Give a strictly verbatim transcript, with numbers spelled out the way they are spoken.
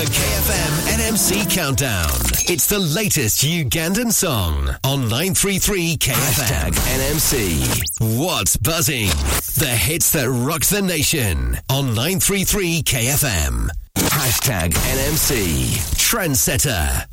The K F M N M C Countdown. It's the latest Ugandan song on nine three three K F M. Hashtag N M C. What's buzzing? The hits that rock the nation on nine three three K F M. Hashtag N M C. Trendsetter.